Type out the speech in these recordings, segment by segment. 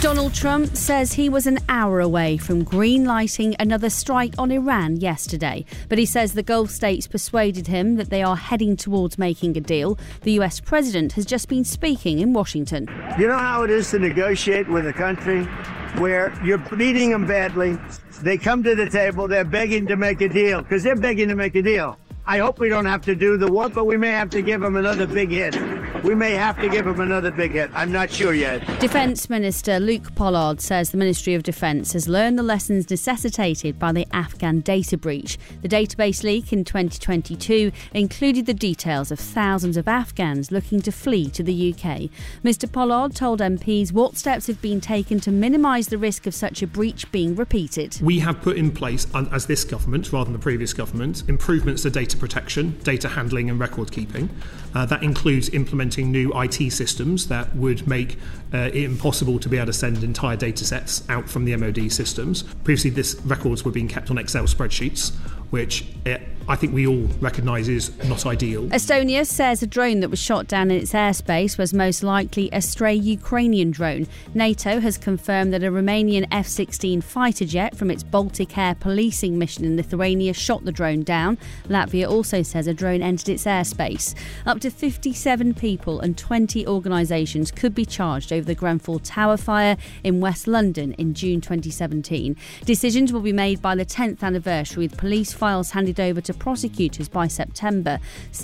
Donald Trump says he was an hour away from green-lighting another strike on Iran yesterday. But he says the Gulf states persuaded him that they are heading towards making a deal. The US president has just been speaking in Washington. You know how it is to negotiate with a country where you're beating them badly. They come to the table, they're begging to make a deal, because they're begging to make a deal. I hope we don't have to do the work, but we may have to give them another big hit. We may have to give them another big hit. I'm not sure yet. Defence Minister Luke Pollard says the Ministry of Defence has learned the lessons necessitated by the Afghan data breach. The database leak in 2022 included the details of thousands of Afghans looking to flee to the UK. Mr Pollard told MPs what steps have been taken to minimise the risk of such a breach being repeated. We have put in place, as this government, rather than the previous government, improvements to data protection, data handling and record keeping. That includes implementing new IT systems that would make it impossible to be able to send entire data sets out from the MOD systems. Previously, these records were being kept on Excel spreadsheets, which I think we all recognise is not ideal. Estonia says a drone that was shot down in its airspace was most likely a stray Ukrainian drone. NATO has confirmed that a Romanian F-16 fighter jet from its Baltic Air policing mission in Lithuania shot the drone down. Latvia also says a drone entered its airspace. Up to 57 people and 20 organisations could be charged over the Grenfell Tower fire in West London in June 2017. Decisions will be made by the 10th anniversary, with police files handed over to prosecutors by September.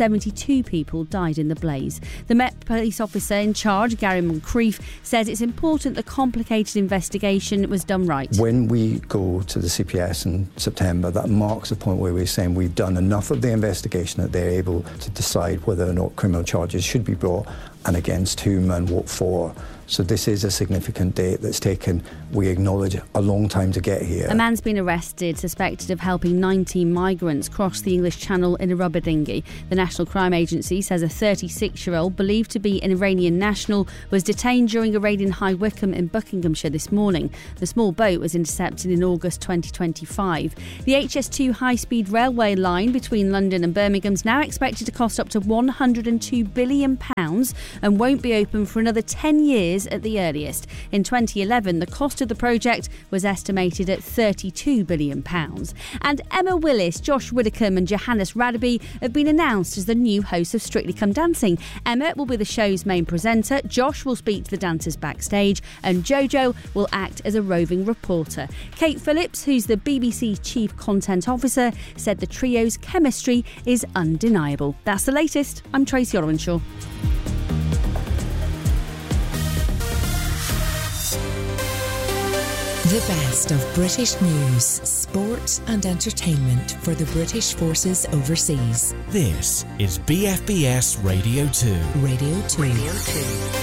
72 people died in the blaze. The Met police officer in charge, Gary Moncrief, says it's important the complicated investigation was done right. When we go to the CPS in September, that marks the point where we're saying we've done enough of the investigation that they're able to decide whether or not criminal charges should be brought and against whom and what for. So this is a significant date that's taken, we acknowledge, a long time to get here. A man's been arrested, suspected of helping 19 migrants cross the English Channel in a rubber dinghy. The National Crime Agency says a 36-year-old, believed to be an Iranian national, was detained during a raid in High Wycombe in Buckinghamshire this morning. The small boat was intercepted in August 2025. The HS2 high-speed railway line between London and Birmingham is now expected to cost up to £102 billion and won't be open for another 10 years at the earliest. In 2011, the cost of the project was estimated at £32 billion. And Emma Willis, Josh Widdicombe and Johannes Radaby have been announced as the new hosts of Strictly Come Dancing. Emma will be the show's main presenter, Josh will speak to the dancers backstage, and Jojo will act as a roving reporter. Kate Phillips, who's the BBC Chief Content Officer, said the trio's chemistry is undeniable. That's the latest. I'm Tracy Orwinshaw. The best of British news, sport and entertainment for the British forces overseas. This is BFBS Radio 2. Radio 2. Radio 2.